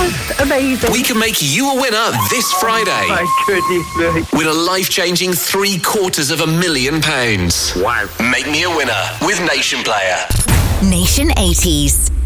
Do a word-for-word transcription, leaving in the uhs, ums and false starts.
just amazing. We can make you a winner this Friday. Oh, my goodness me. With a life-changing three quarters of a million pounds. Wow. Make me a winner with Nation Player. Nation eighties.